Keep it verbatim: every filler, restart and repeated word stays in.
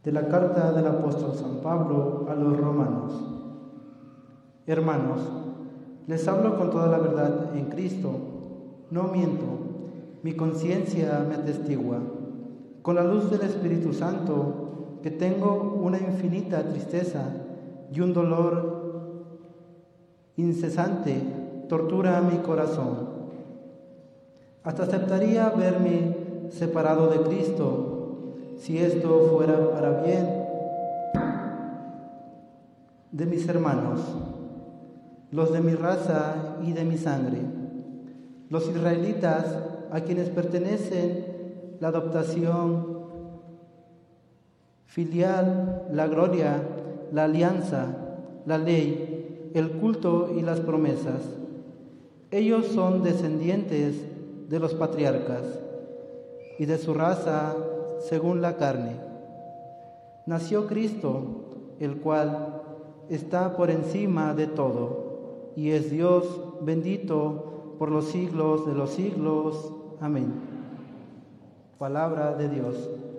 De la carta del apóstol San Pablo a los romanos. Hermanos, les hablo con toda la verdad en Cristo. No miento, mi conciencia me atestigua, con la luz del Espíritu Santo, que tengo una infinita tristeza y un dolor incesante tortura mi corazón. Hasta aceptaría verme separado de Cristo, si esto fuera para bien de mis hermanos, los de mi raza y de mi sangre, los israelitas a quienes pertenecen la adoptación filial, la gloria, la alianza, la ley, el culto y las promesas. Ellos son descendientes de los patriarcas y de su raza según la carne. Nació Cristo, el cual está por encima de todo, y es Dios bendito por los siglos de los siglos. Amén. Palabra de Dios.